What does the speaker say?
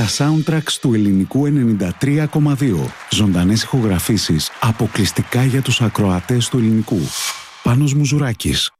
soundtracks του ελληνικού 93,2. Ζωντανές ηχογραφήσεις αποκλειστικά για τους ακροατές του ελληνικού. Πάνος Μουζουράκης.